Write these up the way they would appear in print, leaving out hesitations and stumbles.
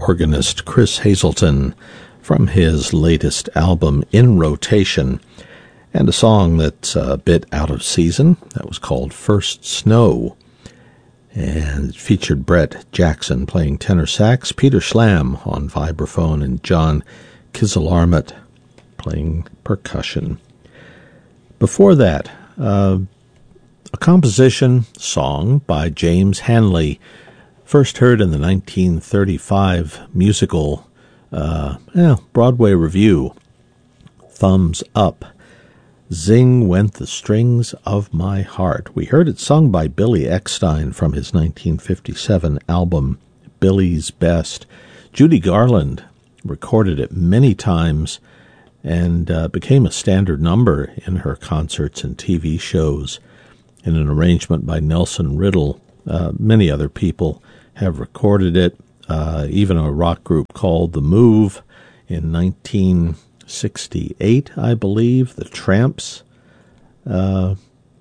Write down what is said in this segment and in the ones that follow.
organist Chris Hazelton from his latest album, In Rotation, and a song that's a bit out of season that was called First Snow, and it featured Brett Jackson playing tenor sax, Peter Schlam on vibraphone, and John Kiselarmit playing percussion. Before that, a composition song by James Hanley, first heard in the 1935 musical Broadway review, Thumbs Up. Zing went the strings of my heart. We heard it sung by Billy Eckstine from his 1957 album, Billy's Best. Judy Garland recorded it many times and became a standard number in her concerts and TV shows. In an arrangement by Nelson Riddle, many other people have recorded it, even a rock group called The Move in 1968, I believe, The Tramps. In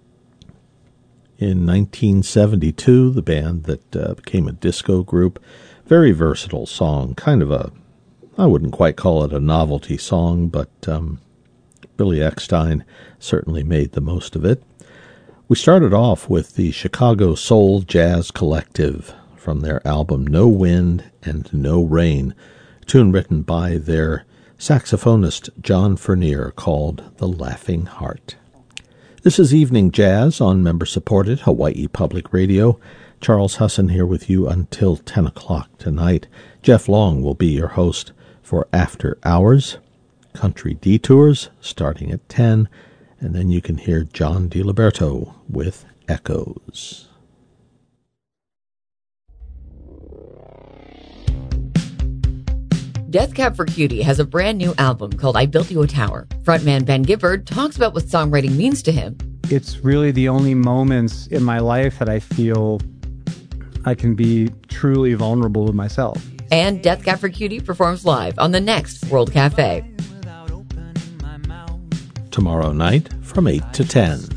1972, the band that became a disco group. Very versatile song, kind of a, I wouldn't quite call it a novelty song, but Billy Eckstine certainly made the most of it. We started off with the Chicago Soul Jazz Collective from their album No Wind and No Rain, a tune written by their saxophonist John Fernier called The Laughing Heart. This is Evening Jazz on member-supported Hawaii Public Radio. Charles Husson here with you until 10 o'clock tonight. Jeff Long will be your host for After Hours. Country Detours starting at 10, and then you can hear John DiLiberto with Echoes. Death Cab for Cutie has a brand new album called I Built You a Tower. Frontman Ben Gibbard talks about what songwriting means to him. It's really the only moments in my life that I feel I can be truly vulnerable with myself. And Death Cab for Cutie performs live on the next World Cafe. Tomorrow night from 8 to 10.